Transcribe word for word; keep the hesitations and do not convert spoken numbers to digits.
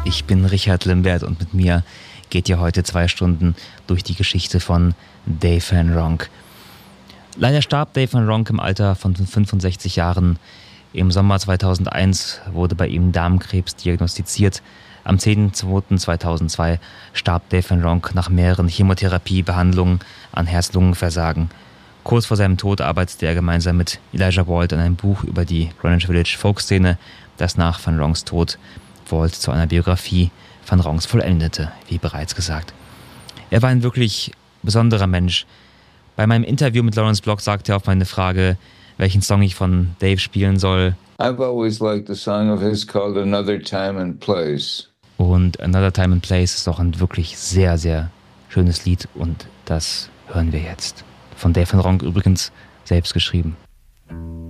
Ich bin Richard Limbert und mit mir geht ihr heute zwei Stunden durch die Geschichte von Dave Van Ronk. Leider starb Dave Van Ronk im Alter von fünfundsechzig Jahren. Im Sommer zweitausendeins wurde bei ihm Darmkrebs diagnostiziert. Am zehnten zweiten zweitausendzwei starb Dave Van Ronk nach mehreren Chemotherapiebehandlungen an Herz-Lungen-Versagen. Kurz vor seinem Tod arbeitete er gemeinsam mit Elijah Walt an einem Buch über die Greenwich Village Folkszene, das nach Van Ronks Tod Walt zu einer Biografie Van Ronks vollendete, wie bereits gesagt. Er war ein wirklich besonderer Mensch. Bei meinem Interview mit Lawrence Block sagte er auf meine Frage, welchen Song ich von Dave spielen soll. I've always liked the song of his called Another Time and Place. Und Another Time and Place ist auch ein wirklich sehr, sehr schönes Lied und das hören wir jetzt. Von Dave Van Ronk übrigens selbst geschrieben.